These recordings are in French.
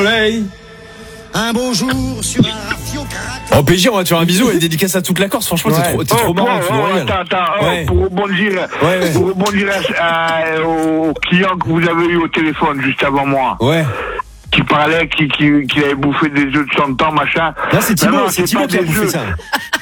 Play. Un beau jour sur un rafio crack. Oh PJ, on va te faire un bisou et dédicace à toute la Corse. Franchement, t'es trop marrant, tu nous régales. Ouais. Pour rebondir, au client que vous avez eu au téléphone juste avant moi. Ouais. Qui parlait, qui avait bouffé des œufs de 100 ans, machin. Non, c'est Thibaut qui a bouffé ça.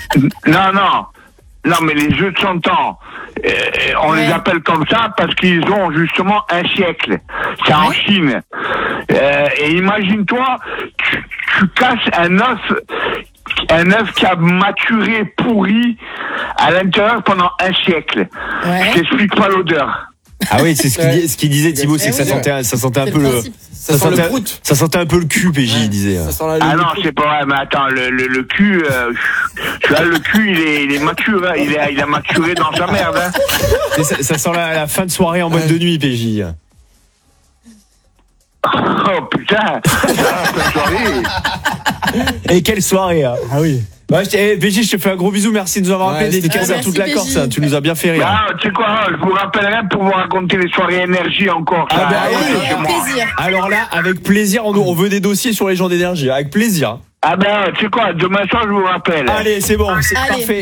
Non, mais les œufs de 100 ans, on les appelle comme ça parce qu'ils ont justement un siècle. C'est en Chine. Et imagine-toi, tu casses un œuf qui a maturé, pourri, à l'intérieur pendant un siècle. Ouais. Je t'explique pas l'odeur. Ah oui, c'est ce qu'il disait Thibaut, c'est que ça sentait un peu le... Ça sentait un peu le cul, PJ, il disait. Ah non, c'est pas vrai, mais attends, le cul, tu vois, le cul, il est mature, hein, il a maturé dans sa merde, hein. Et ça sent la fin de soirée en boîte de nuit, PJ. Oh putain, quelle soirée. Et quelle soirée, hein. Ah oui. Ouais, PJ, je te fais un gros bisou, merci de nous avoir appelé, dédicace à toute la Corse, hein. Tu nous as bien fait rire. Ah, tu sais quoi, je vous rappellerai pour vous raconter les soirées énergie encore. Ah bah oui, avec plaisir. Alors là, avec plaisir, on veut des dossiers sur les gens d'énergie, avec plaisir. Ah ben, tu sais quoi, demain soir, je vous rappelle. Allez, c'est bon, c'est parfait.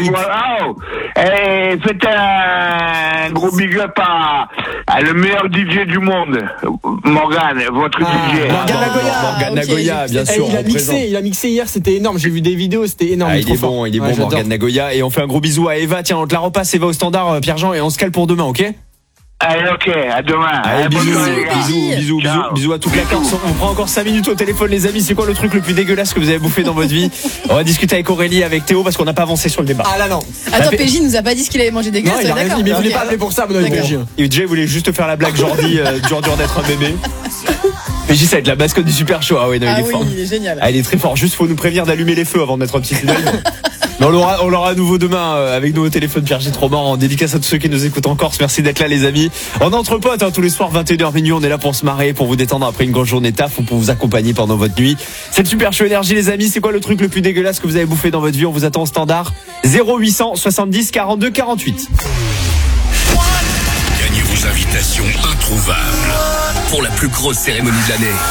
Faites un gros big up à le meilleur DJ du monde, Morgane, votre DJ. Morgane Nagoya, bien sûr. Il a mixé hier, c'était énorme. J'ai vu des vidéos, c'était énorme. Il est bon, Morgane Nagoya. Et on fait un gros bisou à Eva. Tiens, on te la repasse, Eva au standard, Pierre-Jean, et on se cale pour demain, ok? Allez, ok, à demain. Allez, bisous à toute la Corse. On prend encore 5 minutes au téléphone, les amis. C'est quoi le truc le plus dégueulasse que vous avez bouffé dans votre vie? On va discuter avec Aurélie, avec Théo, parce qu'on n'a pas avancé sur le débat. Ah là, non. Attends, PJ nous a pas dit ce qu'il avait mangé dégueulasse. Non, il a rien dit, mais il voulait pas appeler pour ça, mon PJ. PJ voulait juste faire la blague Jordi, dur d'être un bébé. PJ, ça va être la mascotte du Super Show. Ah ouais, non, il est fort. Il est génial. Ah, il est très fort. Juste, faut nous prévenir d'allumer les feux avant de mettre un petit tunnel. On l'aura à nouveau demain avec nous au téléphone. Pierre, j'ai trop marrant. En dédicace à tous ceux qui nous écoutent en Corse. Merci d'être là, les amis. On est entre potes, hein, tous les soirs 21h minuit. On est là pour se marrer, pour vous détendre après une grosse journée taf ou pour vous accompagner pendant votre nuit. C'est le Super Show Énergie, les amis. C'est quoi le truc le plus dégueulasse que vous avez bouffé dans votre vie? On vous attend au standard 0800 70 42 48. Gagnez vos invitations introuvables pour la plus grosse cérémonie de l'année.